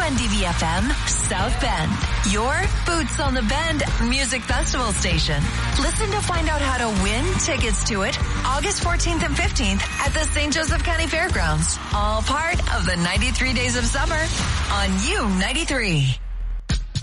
WNDV-FM, South Bend. Your Boots on the Bend music festival station. Listen to find out how to win tickets to it August 14th and 15th at the St. Joseph County Fairgrounds. All part of the 93 Days of Summer on U93.